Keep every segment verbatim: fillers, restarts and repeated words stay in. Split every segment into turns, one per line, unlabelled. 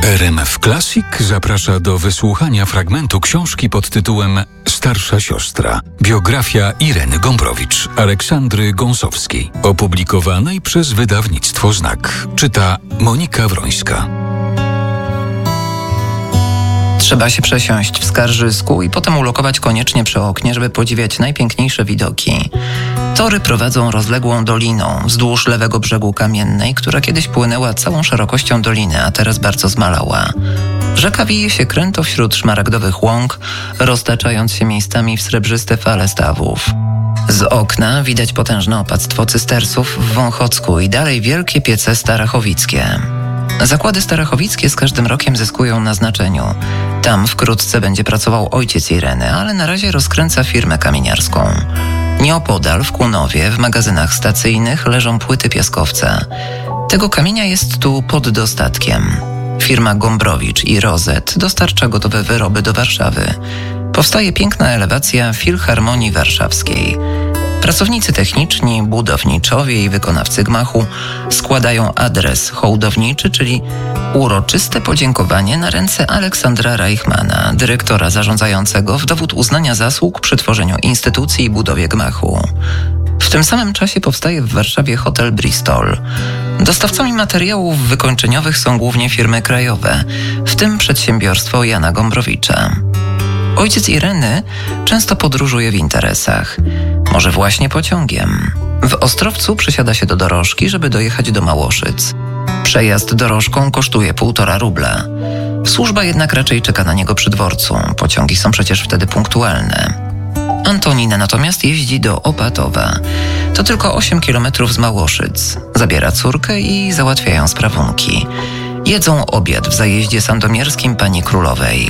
R M F Classic zaprasza do wysłuchania fragmentu książki pod tytułem Starsza siostra. Biografia Ireny Gombrowicz, Aleksandry Gąsowskiej, opublikowanej przez wydawnictwo Znak. Czyta Monika Wrońska.
Trzeba się przesiąść w skarżysku i potem ulokować koniecznie przy oknie, żeby podziwiać najpiękniejsze widoki. Tory prowadzą rozległą doliną wzdłuż lewego brzegu Kamiennej, która kiedyś płynęła całą szerokością doliny, a teraz bardzo zmalała. Rzeka wije się kręto wśród szmaragdowych łąk, roztaczając się miejscami w srebrzyste fale stawów. Z okna widać potężne opactwo cystersów w Wąchocku i dalej wielkie piece starachowickie. Zakłady starachowickie z każdym rokiem zyskują na znaczeniu. Tam wkrótce będzie pracował ojciec Ireny, ale na razie rozkręca firmę kamieniarską. Nieopodal, w Kunowie, w magazynach stacyjnych leżą płyty piaskowca. Tego kamienia jest tu pod dostatkiem. Firma Gombrowicz i Rozet dostarcza gotowe wyroby do Warszawy. Powstaje piękna elewacja Filharmonii Warszawskiej. Pracownicy techniczni, budowniczowie i wykonawcy gmachu składają adres hołdowniczy, czyli uroczyste podziękowanie na ręce Aleksandra Reichmana, dyrektora zarządzającego, w dowód uznania zasług przy tworzeniu instytucji i budowie gmachu. W tym samym czasie powstaje w Warszawie hotel Bristol. Dostawcami materiałów wykończeniowych są głównie firmy krajowe, w tym przedsiębiorstwo Jana Gombrowicza. Ojciec Ireny często podróżuje w interesach. Może właśnie pociągiem. W Ostrowcu przesiada się do dorożki, żeby dojechać do Małoszyc. Przejazd dorożką kosztuje półtora rubla. Służba jednak raczej czeka na niego przy dworcu. Pociągi są przecież wtedy punktualne. Antonina natomiast jeździ do Opatowa. To tylko osiem kilometrów z Małoszyc. Zabiera córkę i załatwiają sprawunki. Jedzą obiad w zajeździe sandomierskim pani Królowej.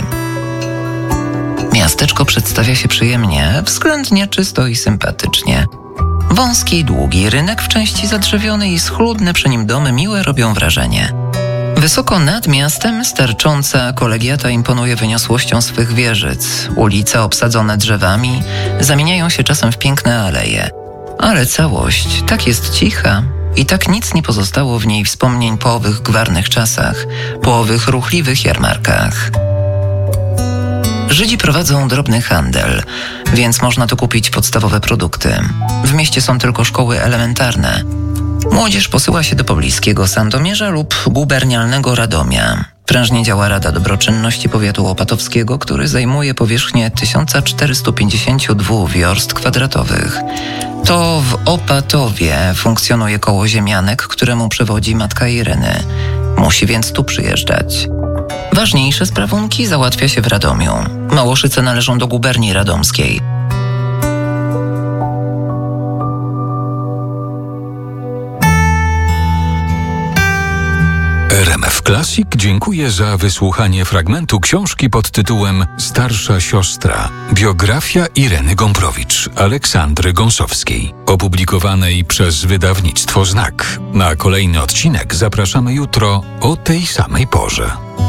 Miasteczko przedstawia się przyjemnie, względnie czysto i sympatycznie. Wąski i długi rynek w części zadrzewiony i schludne przy nim domy miłe robią wrażenie. Wysoko nad miastem stercząca kolegiata imponuje wyniosłością swych wieżyc. Ulice obsadzone drzewami zamieniają się czasem w piękne aleje. Ale całość tak jest cicha i tak nic nie pozostało w niej wspomnień po owych gwarnych czasach, po owych ruchliwych jarmarkach. Żydzi prowadzą drobny handel, więc można tu kupić podstawowe produkty. W mieście są tylko szkoły elementarne. Młodzież posyła się do pobliskiego Sandomierza lub gubernialnego Radomia. Prężnie działa Rada Dobroczynności Powiatu Opatowskiego, który zajmuje powierzchnię tysiąc czterysta pięćdziesiąt dwa wiorst kwadratowych. To w Opatowie funkcjonuje koło ziemianek, któremu przewodzi matka Ireny. Musi więc tu przyjeżdżać. Ważniejsze sprawunki załatwia się w Radomiu. Małoszyce należą do guberni radomskiej.
R M F Classic dziękuję za wysłuchanie fragmentu książki pod tytułem Starsza siostra. Biografia Ireny Gombrowicz, Aleksandry Gąsowskiej, opublikowanej przez wydawnictwo Znak. Na kolejny odcinek zapraszamy jutro o tej samej porze.